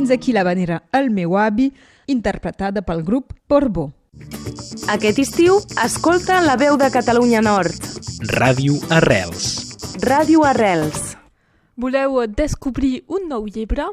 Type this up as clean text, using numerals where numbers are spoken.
Fins aquí l'havanera El meu avi, interpretada pel grup Portbó. Aquest estiu, escolta La Veu de Catalunya Nord. Ràdio Arrels. Ràdio Arrels. Voleu descobrir un nou llibre?